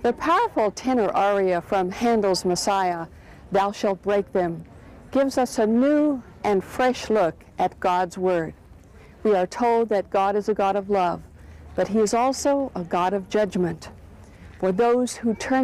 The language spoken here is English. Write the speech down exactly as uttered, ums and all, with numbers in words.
The powerful tenor aria from Handel's Messiah, "Thou shalt break them," gives us a new and fresh look at God's Word. We are told that God is a God of love, but He is also a God of judgment. For those who turn